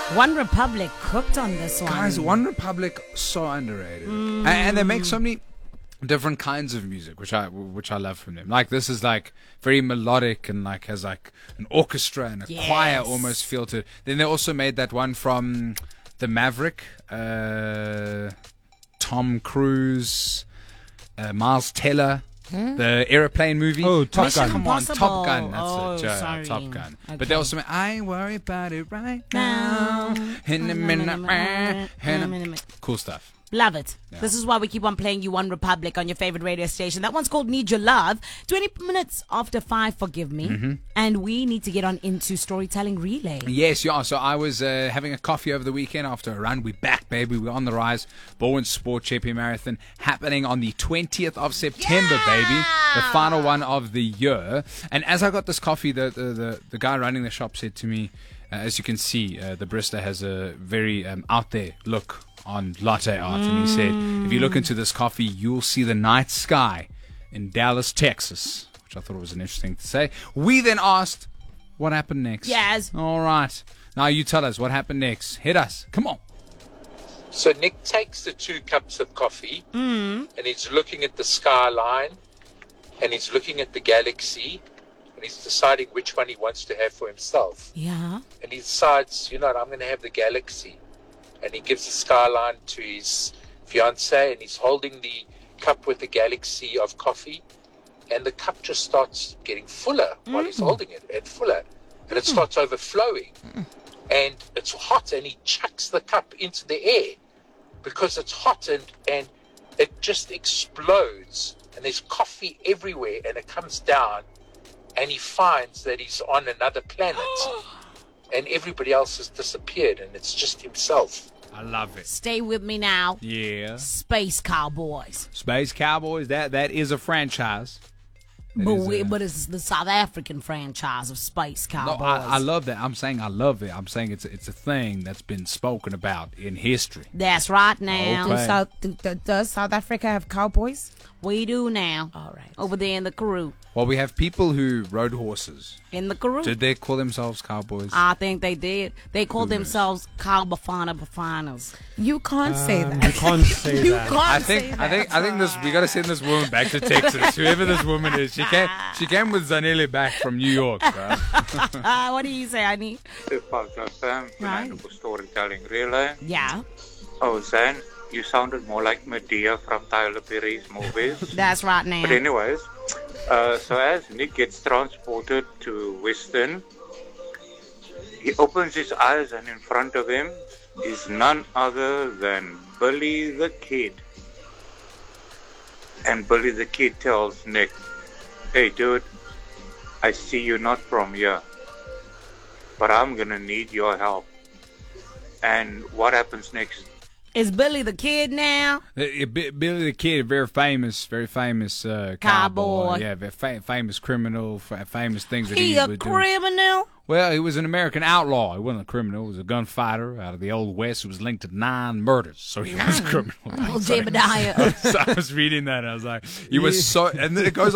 One Republic cooked on this one. Guys, One Republic, so underrated. And they make so many different kinds of music, which I love from them. Like, this is like very melodic and like has like an orchestra and a choir almost feel to it. Then they also made that one from the Maverick, Tom Cruise, Miles Teller. The airplane movie. Oh, Top Mission Gun. Come on, Impossible. Top Gun. That's Oh, it. sorry. Top Gun. Okay. But they also make, I ain't worry about it right now. In a minute. Cool stuff. Love it. This is why we keep on playing you One Republic on your favorite radio station. That one's called Need Your Love. 20 minutes after 5, forgive me. And we need to get on into Storytelling Relay. Yes, yeah. So I was having a coffee over the weekend after a run. We're back, baby. We're on the rise. Bowen Sport Champion Marathon happening on the 20th of September, baby. The final one of the year. And as I got this coffee, the guy running the shop said to me, as you can see, the barista has a very out there look on latte art. And he said, if you look into this coffee, you'll see the night sky in Dallas, Texas. Which I thought was an interesting to say. We then asked, what happened next? Yes. All right. Now you tell us what happened next. Hit us. Come on. So Nick takes the 2 cups of coffee and he's looking at the skyline and he's looking at the galaxy and he's deciding which one he wants to have for himself. Yeah. And he decides, you know what, I'm going to have the galaxy. And he gives the skyline to his fiancée and he's holding the cup with the galaxy of coffee. And the cup just starts getting fuller while he's holding it, and fuller. And it starts overflowing. And it's hot, and he chucks the cup into the air because it's hot, and it just explodes. And there's coffee everywhere, and it comes down, and he finds that he's on another planet. And everybody else has disappeared, and it's just himself. I love it. Stay with me now. Yeah. Space Cowboys. Space Cowboys, that is a franchise. But it's the South African franchise of Space Cowboys. No, I love that. I'm saying I love it. I'm saying it's a thing that's been spoken about in history. That's right now. Okay. Does South Africa have cowboys? We do now. All right. Over there in the Karoo. Well, we have people who rode horses. In the Karoo. Did they call themselves cowboys? I think they did. They called themselves Bafanas. You can't say that. You can't say You that. can't I say think that. I think this we gotta send this woman back to Texas. Whoever this woman is, she came with Zanele back from New York. Right? What do you say, Annie? Right. Storytelling Relay. Yeah. Oh, Zan, you sounded more like Medea from Tyler Perry's movies. That's right now. But anyways, so as Nick gets transported to Western, he opens his eyes and in front of him is none other than Billy the Kid. And Billy the Kid tells Nick, hey dude, I see you not from here, but I'm gonna need your help. And what happens next? Is Billy the Kid now? Billy the Kid, very famous cowboy. Cowboy. Yeah, very famous criminal, famous things that He he a would do. criminal? Well, he was an American outlaw. He wasn't a criminal. He was a gunfighter out of the Old West who was linked to 9 murders. So he was a criminal. Oh, Jebediah. So I was reading that and I was like, he was so, and then it goes